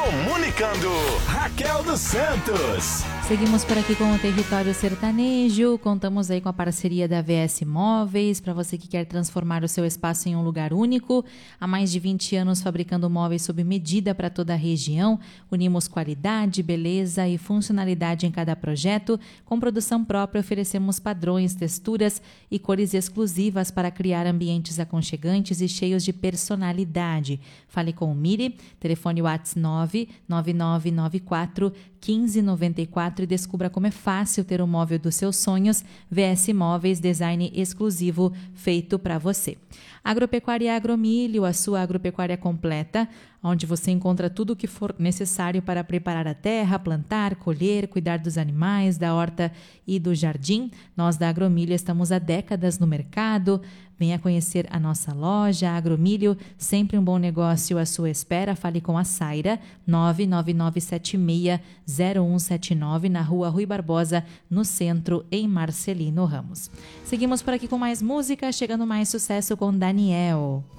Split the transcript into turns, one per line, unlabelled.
Comunicando, Raquel dos Santos.
Seguimos por aqui com o Território Sertanejo. Contamos aí com a parceria da VS Móveis, para você que quer transformar o seu espaço em um lugar único. Há mais de 20 anos fabricando móveis sob medida para toda a região. Unimos qualidade, beleza e funcionalidade em cada projeto. Com produção própria, oferecemos padrões, texturas e cores exclusivas para criar ambientes aconchegantes e cheios de personalidade. Fale com o Miri, telefone WhatsApp 99994 1594 e descubra como é fácil ter o móvel dos seus sonhos. VS Móveis, design exclusivo feito para você. Agropecuária Agromilho, a sua agropecuária completa, onde você encontra tudo o que for necessário para preparar a terra, plantar, colher, cuidar dos animais, da horta e do jardim. Nós da Agromilho estamos há décadas no mercado. Venha conhecer a nossa loja, Agromilho, sempre um bom negócio à sua espera. Fale com a Saira, 999760179, na rua Rui Barbosa, no centro, em Marcelino Ramos. Seguimos por aqui com mais música, chegando mais sucesso com Daniel.